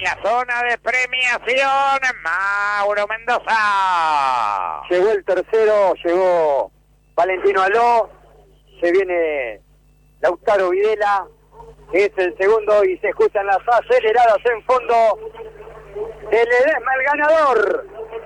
En la zona de premiación, Mauro Mendoza. Llegó el tercero, llegó Valentino Aló, se viene Lautaro Videla, que es el segundo, y se escuchan las aceleradas en fondo de Ledesma, el ganador.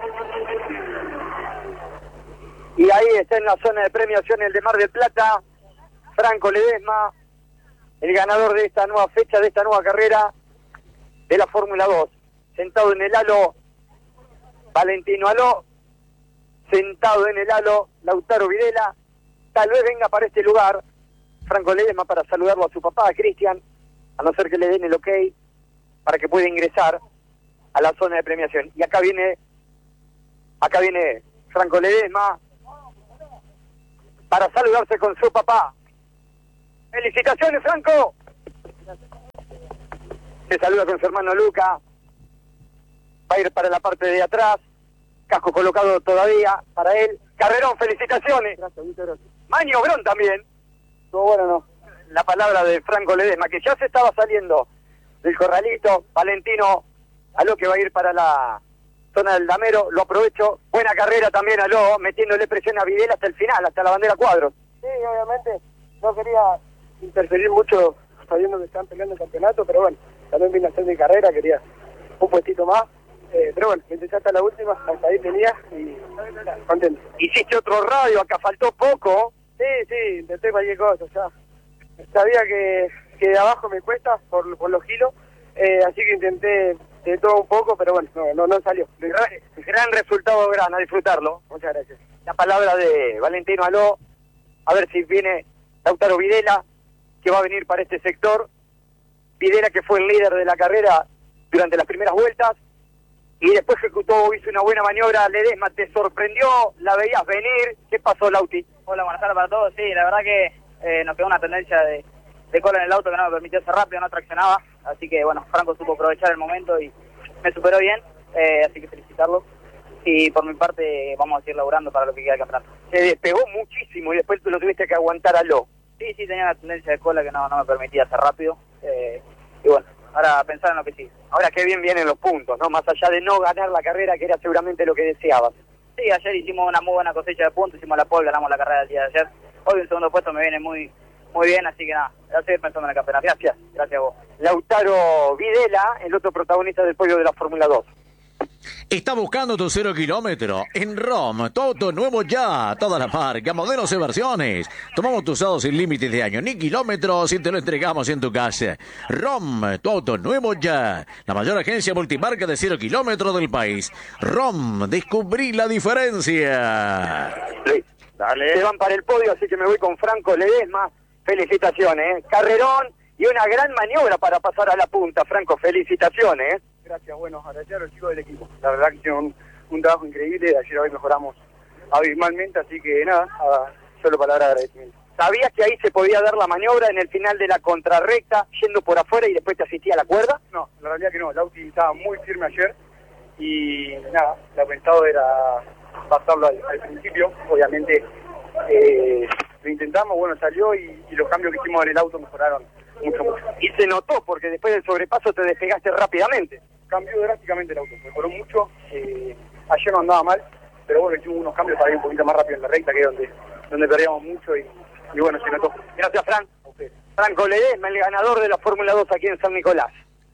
Y ahí está en la zona de premiación el de Mar del Plata, Franco Ledesma, el ganador de esta nueva fecha, de esta nueva carrera de la Fórmula 2. Sentado en el halo, Valentino Aló. Sentado en el halo, Lautaro Videla. Tal vez venga para este lugar Franco Ledesma para saludarlo a su papá, a Cristian, a no ser que le den el ok para que pueda ingresar a la zona de premiación. Y acá viene Franco Ledesma para saludarse con su papá. ¡Felicitaciones, Franco! Se saluda con su hermano Luca. Va a ir para la parte de atrás. Casco colocado todavía para él. Carrerón, felicitaciones. Gracias, muchas gracias. Maniobrón también. Todo bueno, ¿no? La palabra de Franco Ledesma, que ya se estaba saliendo del corralito. Valentino Aló, que va a ir para la zona del Damero. Lo aprovecho. Buena carrera también Aló, metiéndole presión a Videla hasta el final, hasta la bandera cuadros. Sí, obviamente no quería interferir mucho sabiendo que están peleando el campeonato, pero bueno, también vine a hacer mi carrera, quería un puestito más. Pero bueno, empecé hasta la última, hasta ahí tenía y contento. Hiciste otro radio, acá faltó poco. Sí, intenté cualquier cosa, ya. Sabía que de abajo me cuesta por los kilos, así que intenté de todo un poco, pero bueno, no salió. Gran resultado, a disfrutarlo. Muchas gracias. La palabra de Valentino Aló, a ver si viene Lautaro Videla, que va a venir para este sector. Videla, que fue el líder de la carrera durante las primeras vueltas, y después hizo una buena maniobra. Ledesma, ¿te sorprendió? ¿La veías venir? ¿Qué pasó, Lauti? Hola, buenas tardes para todos. Sí, la verdad que nos quedó una tendencia de cola en el auto que no me permitió ser rápido, no traccionaba. Así que, bueno, Franco supo aprovechar el momento y me superó bien. Así que felicitarlo. Y por mi parte vamos a seguir laburando para lo que queda del campeonato. Se despegó muchísimo y después tú lo tuviste que aguantar a Aló. Sí, tenía una tendencia de cola que no me permitía ser rápido. Y bueno, ahora pensar en lo que sigue. Ahora qué bien vienen los puntos, ¿no? Más allá de no ganar la carrera, que era seguramente lo que deseabas. Sí, ayer hicimos una muy buena cosecha de puntos, hicimos la pole, ganamos la carrera del día de ayer. Hoy el segundo puesto me viene muy bien, así que nada, voy a seguir pensando en el campeonato. Gracias a vos. Lautaro Videla, el otro protagonista del podio de la Fórmula 2. Está buscando tu 0 kilómetro en ROM, todo nuevo ya, toda la marca, modelos y versiones. Tomamos tu usado sin límites de año ni kilómetros y te lo entregamos en tu casa. ROM, todo nuevo ya, la mayor agencia multimarca de 0 kilómetros del país. ROM, descubrí la diferencia. Dale. Se van para el podio, así que me voy con Franco Ledesma. Felicitaciones, carrerón y una gran maniobra para pasar a la punta. Franco, felicitaciones. Gracias, bueno, agradecer a los chicos del equipo. La verdad que hicieron un trabajo increíble, de ayer a hoy mejoramos abismalmente, así que nada, solo palabra de agradecimiento. ¿Sabías que ahí se podía dar la maniobra en el final de la contrarrecta, yendo por afuera y después te asistía a la cuerda? No, la realidad que no, Lauti estaba muy firme ayer y nada, lo pensado era pasarlo al principio, obviamente lo intentamos, bueno, salió y los cambios que hicimos en el auto mejoraron mucho. Y se notó porque después del sobrepaso te despegaste rápidamente. Cambió drásticamente el auto, mejoró mucho, ayer no andaba mal, pero bueno, hicimos unos cambios para ir un poquito más rápido en la recta, que es donde perdíamos mucho y bueno, se notó. Gracias, Fran. Franco Ledesma, el ganador de la Fórmula 2 aquí en San Nicolás.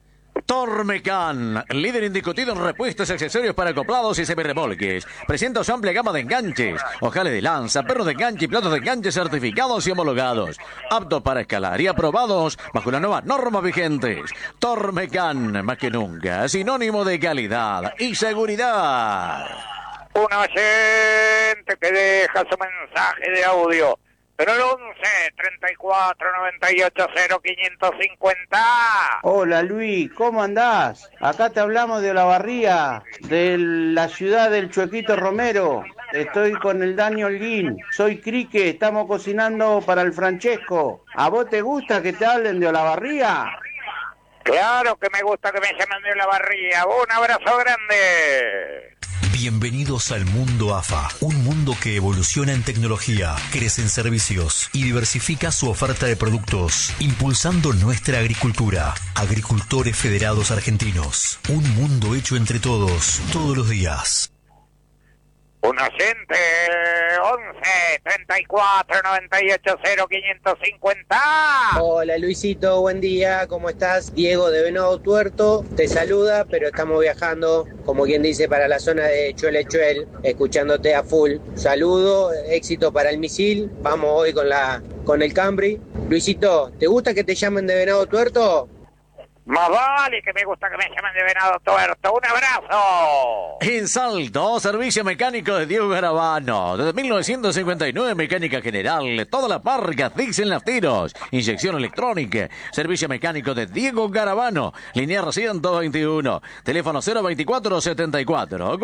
Tormecan, líder indiscutido en repuestos y accesorios para acoplados y semirremolques. Presenta su amplia gama de enganches, ojales de lanza, perros de enganche y platos de enganche certificados y homologados. Aptos para escalar y aprobados bajo las nuevas normas vigentes. Tormecan, más que nunca, sinónimo de calidad y seguridad. Un oyente que deja su mensaje de audio. Pero el 11 34 98 0 550. Hola Luis, ¿cómo andás? Acá te hablamos de Olavarría, de la ciudad del Chuequito Romero. Estoy con el Dani Holguín, soy Crique, estamos cocinando para el Francesco. ¿A vos te gusta que te hablen de Olavarría? Claro que me gusta que me llamen de Olavarría. Un abrazo grande. Bienvenidos al mundo AFA, un mundo que evoluciona en tecnología, crece en servicios y diversifica su oferta de productos, impulsando nuestra agricultura. Agricultores Federados Argentinos, un mundo hecho entre todos, todos los días. Un oyente, 11 34 98 0 550. Hola Luisito, buen día, ¿cómo estás? Diego de Venado Tuerto te saluda, pero estamos viajando, como quien dice, para la zona de Chuelechuel, escuchándote a full. Saludo, éxito para el misil, vamos hoy con el Camry. Luisito, ¿te gusta que te llamen de Venado Tuerto? Más vale que me gusta que me llamen de Venado Tuerto. ¡Un abrazo! En Salto, servicio mecánico de Diego Garabano. Desde 1959, mecánica general. Todas las marcas, diesel nafteros, inyección electrónica. Servicio mecánico de Diego Garabano. Linear 121. Teléfono 024-74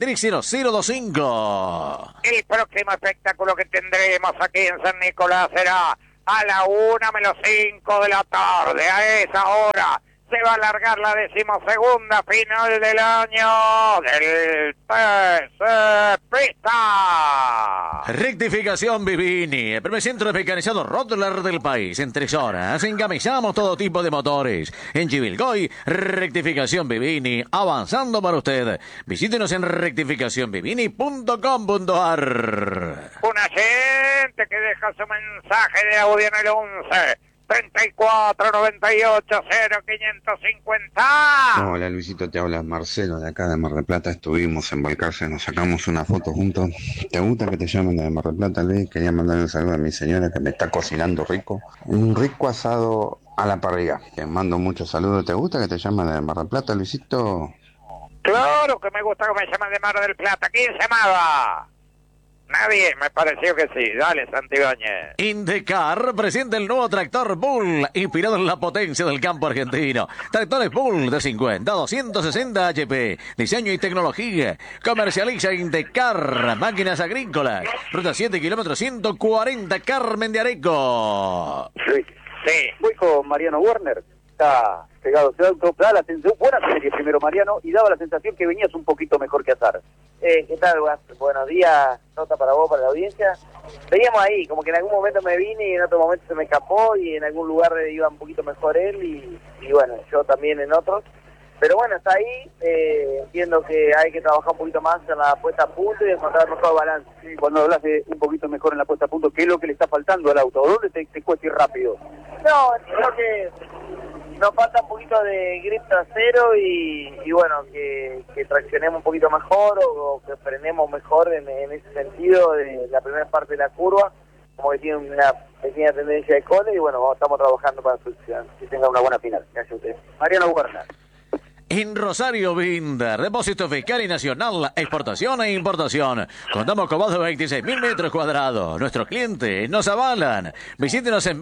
430025. El próximo espectáculo que tendremos aquí en San Nicolás será a la 1:05 de la tarde. A esa hora se va a alargar la 12ª final del año del TC Pista. Rectificación Vivini, el primer centro de mecanizado Rottler del país. En 3 horas encamisamos todo tipo de motores. En Chivilcoy, Rectificación Vivini, avanzando para usted. Visítenos en rectificacionvivini.com.ar. Una gente que deja su mensaje de audio en el 11 34 98 0 550. Hola Luisito, te habla Marcelo de acá de Mar del Plata. Estuvimos en Balcarce, nos sacamos una foto juntos. ¿Te gusta que te llamen de Mar del Plata, Luis? Quería mandarle un saludo a mi señora que me está cocinando rico. Un rico asado a la parrilla. Te mando muchos saludos. ¿Te gusta que te llamen de Mar del Plata, Luisito? Claro que me gusta que me llamen de Mar del Plata. ¿Quién se llamaba? Nadie, me pareció que sí. Dale, Santibáñez. Indecar presenta el nuevo tractor Bull, inspirado en la potencia del campo argentino. Tractores Bull de 50 a 260 HP. Diseño y tecnología. Comercializa Indecar. Máquinas agrícolas. Ruta 7, kilómetros 140, Carmen de Areco. Sí. Voy con Mariano Werner. Está pegado a auto. Da la sensación, buena serie primero Mariano, y daba la sensación que venías un poquito mejor que Azar. ¿Qué tal? Buenos días, nota para vos, para la audiencia. Veníamos ahí, como que en algún momento me vine y en otro momento se me escapó y en algún lugar iba un poquito mejor él y bueno, yo también en otros. Pero bueno, está ahí, entiendo que hay que trabajar un poquito más en la puesta a punto y encontrar mejor balance. Sí, cuando hablas de un poquito mejor en la puesta a punto, ¿qué es lo que le está faltando al auto? ¿Dónde te cuesta ir rápido? No, creo que nos falta un poquito de grip trasero y bueno, que traccionemos un poquito mejor o que frenemos mejor en ese sentido de la primera parte de la curva, como que tiene una pequeña tendencia de cole y bueno, estamos trabajando para que tenga una buena final. Gracias a ustedes. Mariano Werner. En Rosario Binder, depósito fiscal y nacional, exportación e importación. Contamos con más de 26.000 metros cuadrados. Nuestros clientes nos avalan. Visítenos en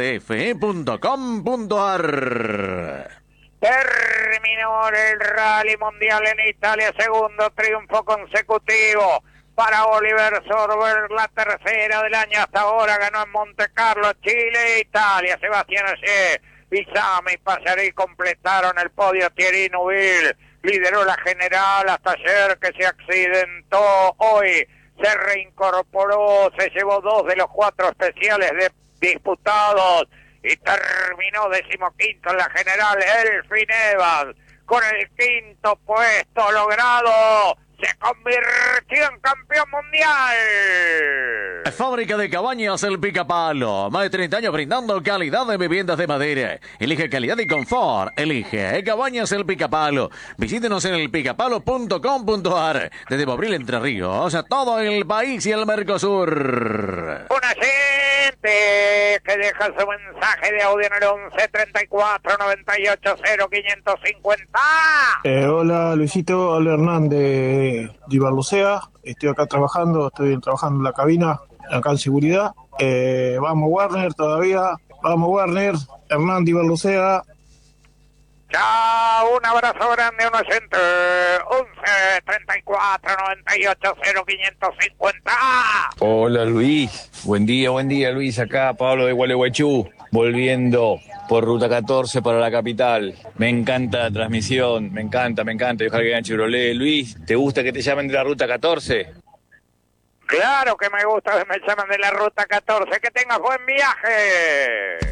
binderdf.com.ar. Terminó el Rally Mundial en Italia, segundo triunfo consecutivo para Oliver Sorber, la tercera del año hasta ahora. Ganó en Monte Carlo, Chile, Italia. Sebastián Ogier, Bizame y Pacharí completaron el podio. Thierry Neuville lideró la general hasta ayer que se accidentó. Hoy se reincorporó, se llevó 2 de los 4 especiales disputados y terminó 15º en la general. Elfyn Evans con el 5º puesto logrado se convirtió en campeón mundial. Fábrica de Cabañas El Picapalo. Más de 30 años brindando calidad de viviendas de madera. Elige calidad y confort. Elige Cabañas El Picapalo. Visítenos en elpicapalo.com.ar. Desde Bobril, Entre Ríos, a todo el país y el Mercosur. Una gente que deja su mensaje de audio en el 11 34 98 0 550. Hola Luisito, habla Hernán de Ibarlucea. Estoy acá trabajando en la cabina, acá en seguridad. Vamos Warner todavía, vamos Warner, Hernán de Ibarlucea. Chao, un abrazo grande, un oyente. 11 34 98 0 550. Hola Luis, buen día Luis, acá Pablo de Gualeguaychú. volviendo por Ruta 14 para la capital. Me encanta la transmisión, me encanta. Y ojalá que gane Chevrolet. Luis, ¿te gusta que te llamen de la Ruta 14? Claro que me gusta que me llamen de la Ruta 14. Que tengas buen viaje.